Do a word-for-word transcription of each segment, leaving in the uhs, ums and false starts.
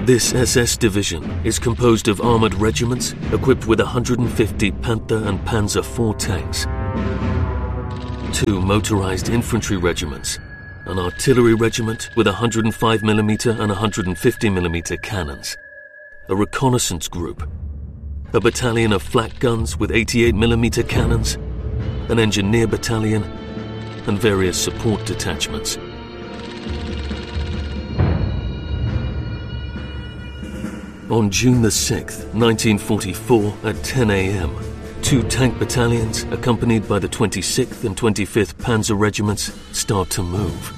This S S division is composed of armored regiments equipped with one hundred fifty Panther and Panzer four tanks, two motorized infantry regiments, an artillery regiment with one hundred five millimeter and one hundred fifty millimeter cannons, a reconnaissance group, a battalion of flak guns with eighty-eight millimeter cannons, an engineer battalion, and various support detachments. On June the sixth, nineteen forty-four, at ten a.m., two tank battalions, accompanied by the twenty-sixth and twenty-fifth Panzer Regiments, start to move.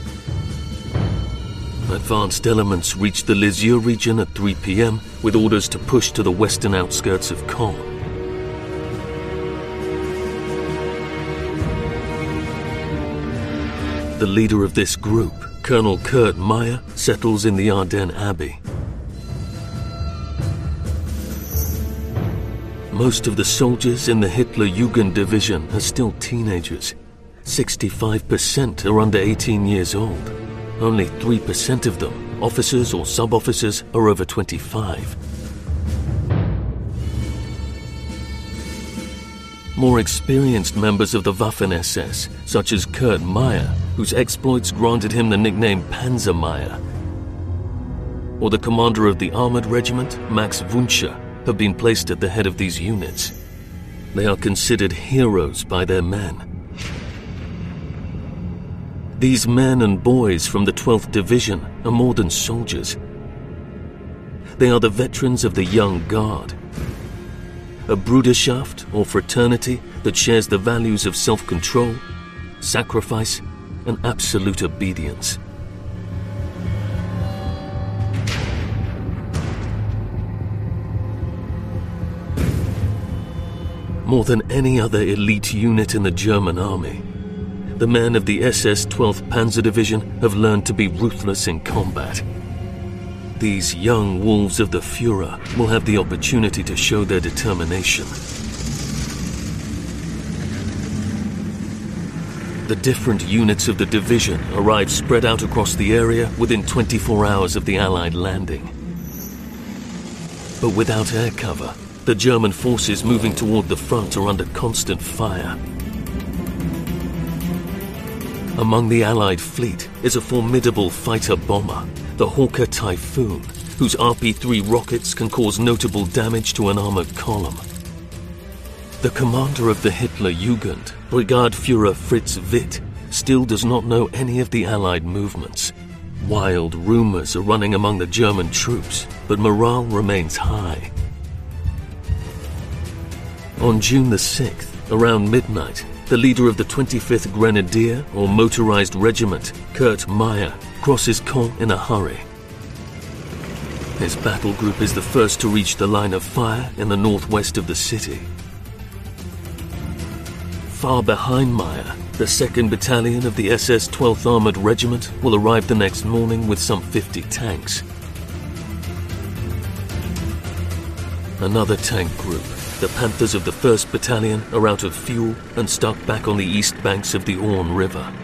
Advanced elements reach the Lisieux region at three p.m. with orders to push to the western outskirts of Caen. The leader of this group, Colonel Kurt Meyer, settles in the Ardennes Abbey. Most of the soldiers in the Hitler Jugend division are still teenagers. sixty-five percent are under eighteen years old. Only three percent of them, officers or sub-officers, are over twenty-five. More experienced members of the Waffen-S S, such as Kurt Meyer, whose exploits granted him the nickname Panzer Meyer, or the commander of the armored regiment, Max Wünsche, have been placed at the head of these units. They are considered heroes by their men. These men and boys from the twelfth Division are more than soldiers. They are the veterans of the Young Guard, a Bruderschaft or fraternity that shares the values of self-control, sacrifice, and absolute obedience. More than any other elite unit in the German army, the men of the S S twelfth Panzer Division have learned to be ruthless in combat. These young wolves of the Führer will have the opportunity to show their determination. The different units of the division arrive spread out across the area within twenty-four hours of the Allied landing. But without air cover, the German forces moving toward the front are under constant fire. Among the Allied fleet is a formidable fighter-bomber, the Hawker Typhoon, whose R P three rockets can cause notable damage to an armored column. The commander of the Hitler Jugend, Brigade Führer Fritz Witt, still does not know any of the Allied movements. Wild rumors are running among the German troops, but morale remains high. On June the sixth, around midnight, the leader of the twenty-fifth Grenadier or Motorized Regiment, Kurt Meyer, crosses Caen in a hurry. His battle group is the first to reach the line of fire in the northwest of the city. Far behind Meyer, the second Battalion of the S S twelfth Armored Regiment will arrive the next morning with some fifty tanks. Another tank group, the Panthers of the first Battalion, are out of fuel and stuck back on the east banks of the Orne River.